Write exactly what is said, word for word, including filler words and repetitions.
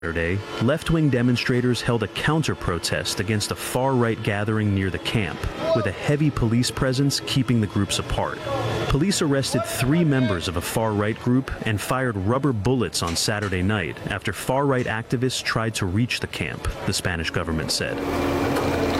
Saturday, left-wing demonstrators held a counter-protest against a far-right gathering near the camp, with a heavy police presence keeping the groups apart. Police arrested three members of a far-right group and fired rubber bullets on Saturday night after far-right activists tried to reach the camp, the Spanish government said.